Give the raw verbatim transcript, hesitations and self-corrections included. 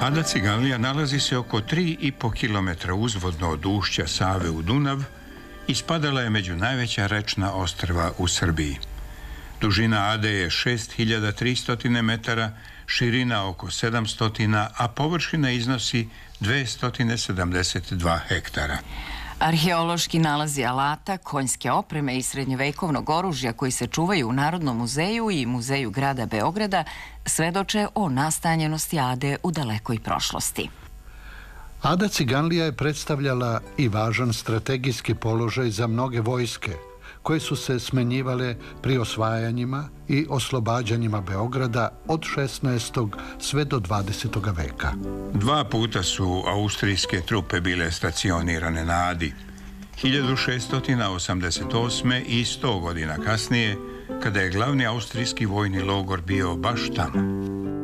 Ada Ciganlija nalazi se oko tri i po kilometra uzvodno od ušća Save u Dunav i spadala je među najveća rečna ostrva u Srbiji. Dužina Ade je šest hiljada tristo metara, širina oko sedamsto, a površina iznosi dvesta sedamdeset dva hektara. Arheološki nalazi alata, konjske opreme i srednjevekovnog oružja koji se čuvaju u Narodnom muzeju i Muzeju grada Beograda svedoče o nastanjenosti Ade u dalekoj prošlosti. Ada Ciganlija je predstavljala i važan strategijski položaj za mnoge vojske, koje su se smenjivale pri osvajanjima i oslobađanjima Beograda od šesnaestog sve do dvadesetog veka. Dva puta su austrijske trupe bile stacionirane na Adi. hiljadu šeststo osamdeset osme. i sto godina kasnije, kada je glavni austrijski vojni logor bio baš tamo.